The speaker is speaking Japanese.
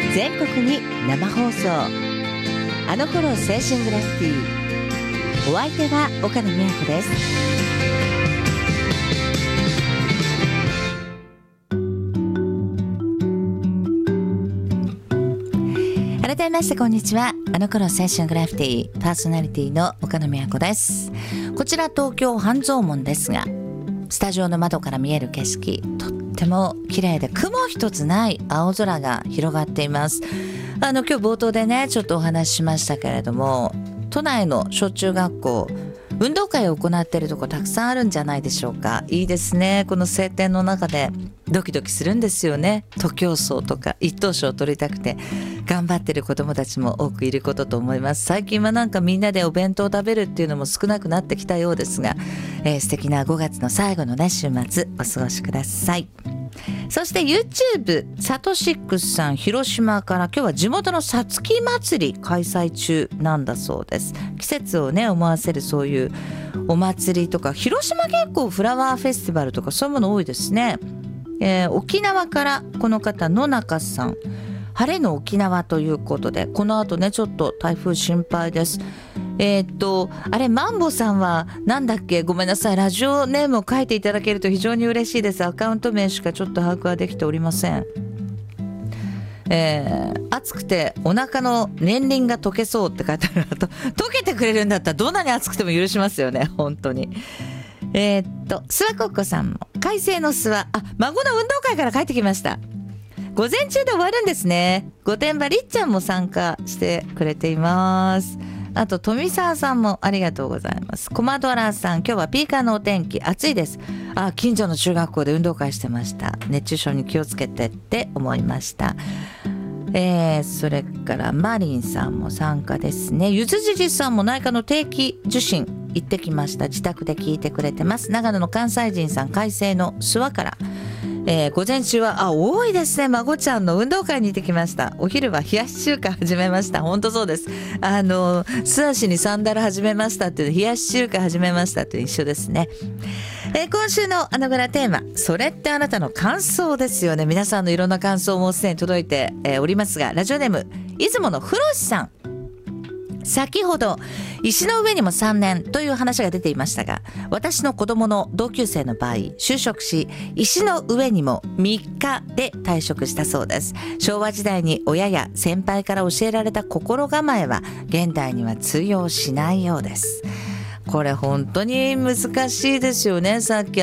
全国に生放送、あの頃青春グラフィティ。お相手は岡野美和子です。改めましてこんにちは。あの頃青春グラフィティパーソナリティの岡野美和子です。こちら東京半蔵門ですが、スタジオの窓から見える景色、とっても綺麗で雲一つない青空が広がっています。今日冒頭でねちょっとお話ししましたけれども、都内の小中学校運動会を行っているとこたくさんあるんじゃないでしょうか。いいですね。この晴天の中でドキドキするんですよね。徒競走とか一等賞を取りたくて頑張ってる子どもたちも多くいることと思います。最近はなんかみんなでお弁当を食べるっていうのも少なくなってきたようですが、素敵な5月の最後のね週末お過ごしください。そして YouTube サトシックスさん、広島から今日は地元のさつき祭り開催中なんだそうです。季節をね思わせるそういうお祭りとか、広島結構フラワーフェスティバルとかそういうもの多いですね。沖縄からこの方野中さん、晴れの沖縄ということで、この後ねちょっと台風心配です。あれマンボさんはなんだっけ、ごめんなさい、ラジオネームを書いていただけると非常に嬉しいです。アカウント名しかちょっと把握はできておりません。暑くてお腹の年輪が溶けそうって書いてあると、溶けてくれるんだったらどんなに暑くても許しますよね、本当に。諏訪コッコさんも快晴の諏訪、孫の運動会から帰ってきました。午前中で終わるんですね。御殿場りっちゃんも参加してくれています。あと富澤さんもありがとうございます。コマドラさん、今日はピーカーのお天気暑いです。近所の中学校で運動会してました。熱中症に気をつけてって思いました。それからマリンさんも参加ですね。ゆずじじさんも内科の定期受診行ってきました。自宅で聞いてくれてます。長野の関西人さん、快晴の諏訪から、午前中は多いですね。孫ちゃんの運動会に行ってきました。お昼は冷やし中華始めました。本当そうです。素足にサンダル始めましたっていう、冷やし中華始めましたって一緒ですね。今週のあのぐらテーマ、それってあなたの感想ですよね。皆さんのいろんな感想もすでに届いて、おりますが、ラジオネーム出雲のふろしさん、先ほど石の上にも3年という話が出ていましたが、私の子供の同級生の場合、就職し石の上にも3日で退職したそうです。昭和時代に親や先輩から教えられた心構えは現代には通用しないようです。これ本当に難しいですよね。さっき